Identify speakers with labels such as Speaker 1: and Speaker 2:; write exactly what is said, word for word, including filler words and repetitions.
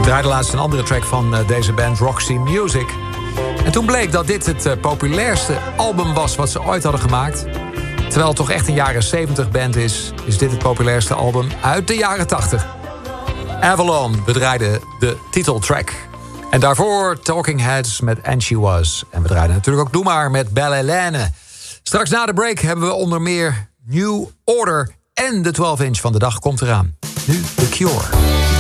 Speaker 1: draaide laatst een andere track van uh, deze band, Roxy Music. En toen bleek dat dit het uh, populairste album was wat ze ooit hadden gemaakt. Terwijl het toch echt een jaren zeventig band is, is dit het populairste album uit de jaren tachtig. Avalon bedraaide de titeltrack. En daarvoor Talking Heads met And She Was. En we draaiden natuurlijk ook Doe Maar met Belle Hélène. Straks na de break hebben we onder meer New Order en de twaalf inch van de dag komt eraan. Nu The Cure.